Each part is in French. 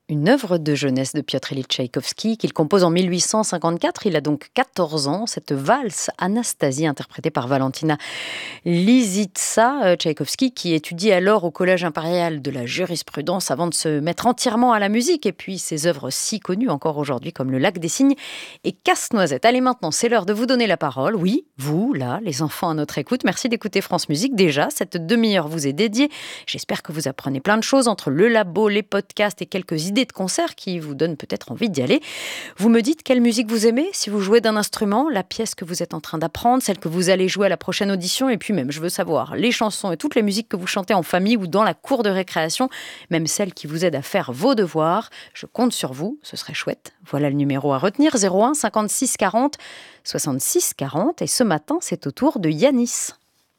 Une œuvre de jeunesse de Piotr Ilyich Tchaïkovski qu'il compose en 1854. Il a donc 14 ans. Cette valse Anastasie, interprétée par Valentina Lisitsa. Tchaïkovski qui étudie alors au Collège impérial de la jurisprudence avant de se mettre entièrement à la musique. Et puis ses œuvres si connues encore aujourd'hui comme Le Lac des Cygnes et Casse-Noisette. Allez, maintenant, c'est l'heure de vous donner la parole. Oui, vous, là, les enfants à notre écoute. Merci d'écouter France Musique. Déjà, cette demi-heure vous est dédiée. J'espère que vous apprenez plein de choses entre le labo, les podcasts et quelques idées de concerts qui vous donnent peut-être envie d'y aller. Vous me dites quelle musique vous aimez, si vous jouez d'un instrument, la pièce que vous êtes en train d'apprendre, celle que vous allez jouer à la prochaine audition, et puis même, je veux savoir, les chansons et toutes les musiques que vous chantez en famille ou dans la cour de récréation, même celles qui vous aident à faire vos devoirs. Je compte sur vous, ce serait chouette. Voilà le numéro à retenir, 01 56 40 66 40. Et ce matin, c'est au tour de Yanis.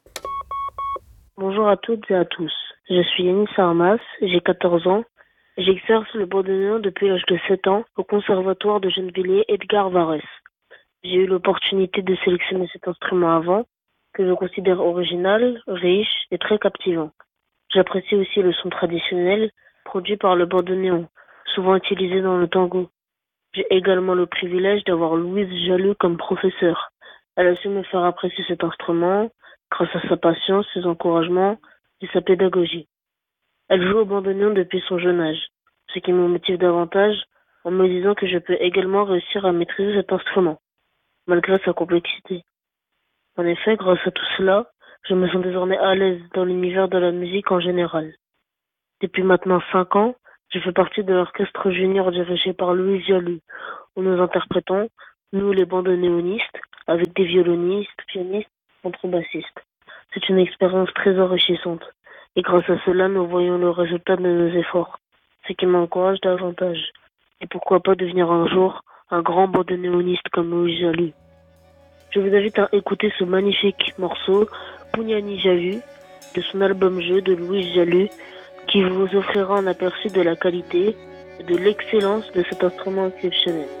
Bonjour à toutes et à tous. Je suis Yanis Armas, j'ai 14 ans. J'exerce le bandoneon depuis l'âge de 7 ans au conservatoire de Gennevilliers Edgar Varèse. J'ai eu l'opportunité de sélectionner cet instrument avant, que je considère original, riche et très captivant. J'apprécie aussi le son traditionnel produit par le bandoneon, souvent utilisé dans le tango. J'ai également le privilège d'avoir Louise Jaloux comme professeure. Elle a su me faire apprécier cet instrument grâce à sa patience, ses encouragements et sa pédagogie. Elle joue au bandoneon depuis son jeune âge, ce qui me motive davantage en me disant que je peux également réussir à maîtriser cet instrument, malgré sa complexité. En effet, grâce à tout cela, je me sens désormais à l'aise dans l'univers de la musique en général. Depuis maintenant 5 ans, je fais partie de l'orchestre junior dirigé par Louise Jaloux, où nous interprétons, nous les bandoneonistes, avec des violonistes, pianistes, contrebassistes. C'est une expérience très enrichissante. Et grâce à cela, nous voyons le résultat de nos efforts, ce qui m'encourage davantage. Et pourquoi pas devenir un jour un grand bandoneoniste comme Louis Jaloux. Je vous invite à écouter ce magnifique morceau, Pugnani Javu, de son album Jeu de Louis Jaloux, qui vous offrira un aperçu de la qualité et de l'excellence de cet instrument exceptionnel.